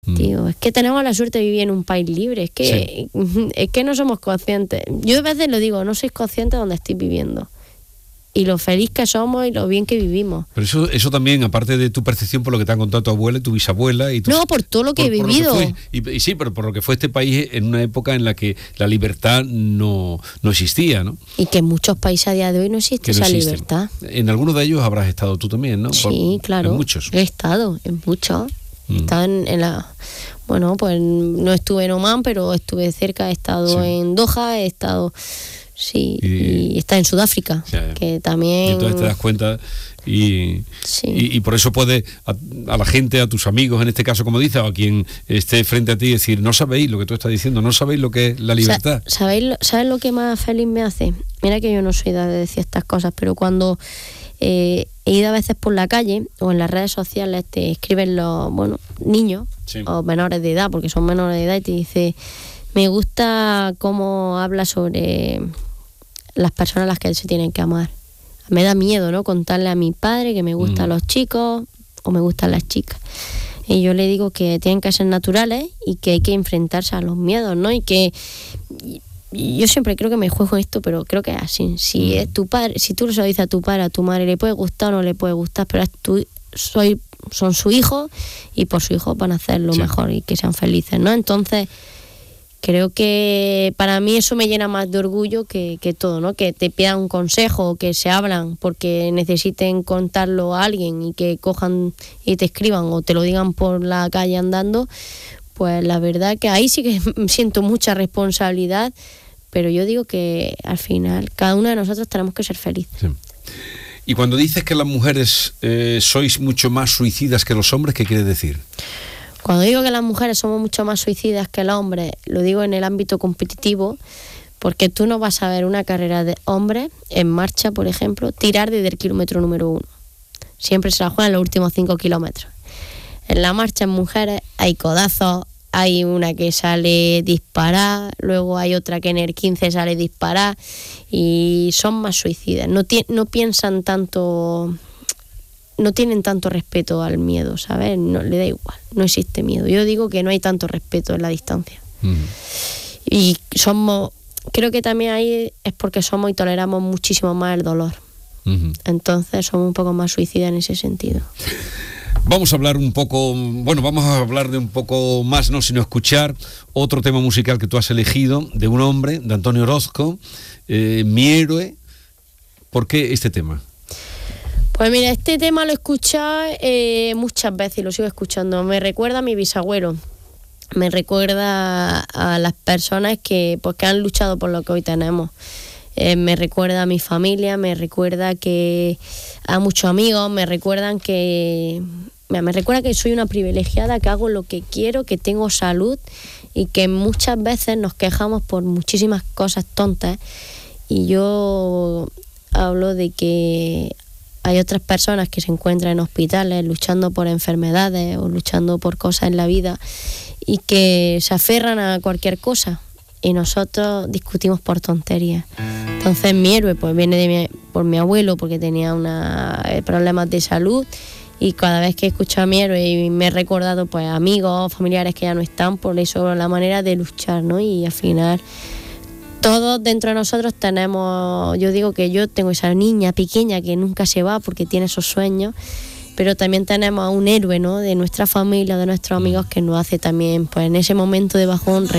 Tío, es que tenemos la suerte de vivir en un país libre, es que no somos conscientes. Yo a veces lo digo, no sois conscientes de donde estoy viviendo y lo feliz que somos y lo bien que vivimos. Pero eso también, aparte de tu percepción por lo que te han contado tu abuela y tu bisabuela y no, por todo lo que he vivido. Y sí, pero por lo que fue este país en una época en la que la libertad no existía, ¿no? Y que en muchos países a día de hoy no existe esa libertad. En algunos de ellos habrás estado tú también, ¿no? Sí, claro. En muchos. He estado en muchos. He estado en la... Bueno, pues no estuve en Omán, pero estuve cerca, he estado en Doha, he estado... Sí, y está en Sudáfrica, que también... Y entonces te das cuenta y por eso puedes a la gente, a tus amigos, en este caso, como dices, o a quien esté frente a ti, decir, no sabéis lo que tú estás diciendo, no sabéis lo que es la libertad. ¿Sabéis lo que más feliz me hace? Mira que yo no soy de decir estas cosas, pero cuando... he ido a veces por la calle o en las redes sociales, te escriben los niños o menores de edad, porque son menores de edad, y te dice, me gusta cómo habla sobre las personas a las que se tienen que amar. Me da miedo, ¿no?, contarle a mi padre que me gustan los chicos o me gustan las chicas. Y yo le digo que tienen que ser naturales y que hay que enfrentarse a los miedos, ¿no? Y que... Y yo siempre creo que me juego esto, pero creo que es así. Si es tu padre, si tú se lo dices a tu padre, a tu madre, le puede gustar o no le puede gustar, pero son su hijo y por su hijo van a hacer lo mejor y que sean felices, ¿no? Entonces, creo que para mí eso me llena más de orgullo que todo, ¿no? Que te pidan un consejo o que se hablan porque necesiten contarlo a alguien y que cojan y te escriban o te lo digan por la calle andando. Pues la verdad que ahí sí que siento mucha responsabilidad, pero yo digo que al final cada uno de nosotros tenemos que ser felices. Sí. Y cuando dices que las mujeres sois mucho más suicidas que los hombres, ¿qué quiere decir? Cuando digo que las mujeres somos mucho más suicidas que los hombres, lo digo en el ámbito competitivo, porque tú no vas a ver una carrera de hombres en marcha, por ejemplo, tirar desde el kilómetro número 1. Siempre se la juegan en los últimos 5 kilómetros. En la marcha en mujeres hay codazos, hay una que sale disparada, luego hay otra que en el 15 sale disparada y son más suicidas. No piensan tanto, no tienen tanto respeto al miedo, ¿sabes? No, le da igual, no existe miedo. Yo digo que no hay tanto respeto en la distancia. Y creo que también ahí es porque somos y toleramos muchísimo más el dolor. Entonces somos un poco más suicidas en ese sentido. Vamos a hablar un poco de un poco más, no, sino escuchar otro tema musical que tú has elegido, de un hombre, de Antonio Orozco, Mi héroe. ¿Por qué este tema? Pues mira, este tema lo he escuchado muchas veces y lo sigo escuchando. Me recuerda a mi bisabuelo, me recuerda a las personas que han luchado por lo que hoy tenemos. Me recuerda a mi familia, me recuerda que a muchos amigos, me recuerda que soy una privilegiada, que hago lo que quiero, que tengo salud y que muchas veces nos quejamos por muchísimas cosas tontas. Y yo hablo de que hay otras personas que se encuentran en hospitales luchando por enfermedades o luchando por cosas en la vida y que se aferran a cualquier cosa. Y nosotros discutimos por tonterías. Entonces mi héroe pues viene por mi abuelo, porque tenía problemas de salud, y cada vez que he escuchado a mi héroe y me he recordado pues amigos, familiares que ya no están, por eso la manera de luchar, ¿no? Y al final todos dentro de nosotros tenemos, yo digo que yo tengo esa niña pequeña que nunca se va porque tiene esos sueños, pero también tenemos a un héroe, ¿no?, de nuestra familia, de nuestros amigos, que nos hace también pues en ese momento de bajón